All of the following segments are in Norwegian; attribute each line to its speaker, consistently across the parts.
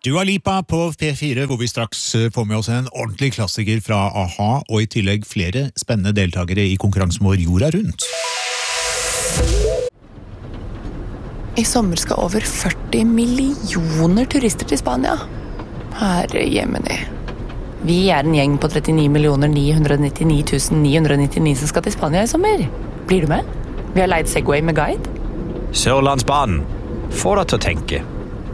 Speaker 1: Dua Lipa på P4, hvor vi straks får med oss en ordentlig klassiker fra AHA, og i tillegg flere spennende deltakere i konkurransen vår Jorda Rundt.
Speaker 2: I sommer skal over 40 millioner turister til Spania. Herre jemini. Vi en gjeng på 39 999 999 som skal til Spania i sommer. Blir du med? Vi har leid Segway med guide.
Speaker 3: Sørlandsbanen. Få deg til å tenke.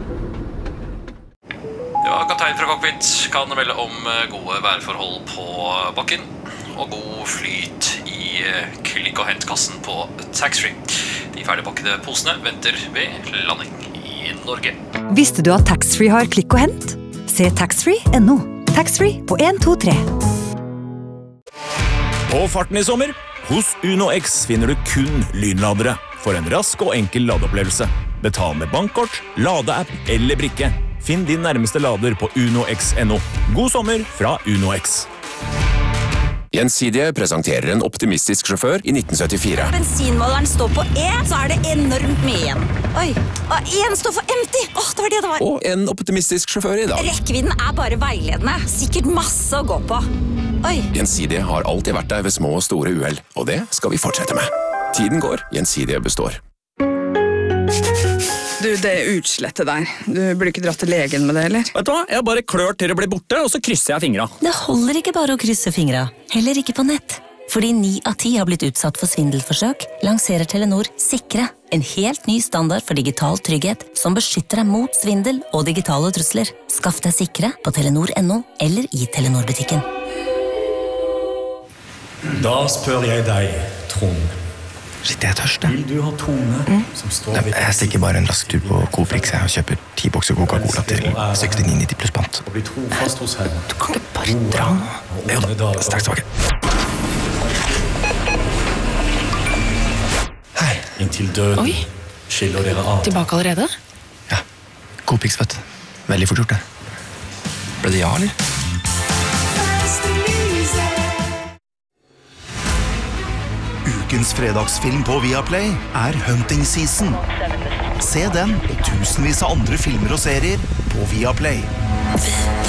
Speaker 4: Ja, kaptein fra cockpit kan melde om gode værforhold på bakken og god flyt i klikk- og hentkassen på taxfree. De ferdigpakkede posene venter ved landing i Norge.
Speaker 5: Visste du at taxfree har klikk og hent? Se taxfree.no. Taxfree på 1, 2, 3.
Speaker 6: På farten i sommer, hos UnoX finner du kun lynladere for en rask og enkel ladeopplevelse. Betal med bankkort, ladeapp eller brikke. Finn din nærmeste lader på unox.no. God sommer fra UnoX.
Speaker 7: Gjensidige presenterer en optimistisk sjåfør i 1974.
Speaker 8: Bensinmåleren står på E, så det enormt mye igjen. Oi, og en står for empty. Det var det det var.
Speaker 7: Og en optimistisk sjåfør i dag.
Speaker 8: Rekkevidden bare veiledende. Sikkert masse å gå på. Oi.
Speaker 7: Gjensidige har alltid vært der ved små og store uheld, og det skal vi fortsette med. Tiden går, Gjensidige består.
Speaker 9: Du, det utslettet der. Du burde ikke dratt til legen med det, eller?
Speaker 10: Vet du hva? Jeg bare klør til det blir borte, og så krysser jeg fingra.
Speaker 11: Det holder ikke bare å krysse fingra. Heller ikke på nett. Fordi 9 av 10 har blitt utsatt for svindelforsøk, lanserer Telenor Sikre. En helt ny standard for digital trygghet, som beskytter deg mot svindel og digitale trusler. Skaff deg Sikre på Telenor.no eller i Telenor-butikken.
Speaker 12: Da spør jeg deg, Trond.
Speaker 13: Shit, jeg tørst.
Speaker 12: Vil du ha Tone som står ved...
Speaker 13: Jeg stikker bare en rask tur på Coprix og kjøper 10 bokser Coca-Cola til 69,90 pluss pant.
Speaker 12: Og bli trofast hos henne.
Speaker 13: Du kan ikke bare dra nå. Jo da, straks tilbake. Hei.
Speaker 12: Inntil døden skiller dere av.
Speaker 2: Tilbake allerede?
Speaker 13: Ja, Coprix, vet du. Veldig fort gjort det. Ble det ja, eller?
Speaker 14: Ukens fredagsfilm på Viaplay Hunting Season. Se den og tusenvis av andre filmer og serier på Viaplay.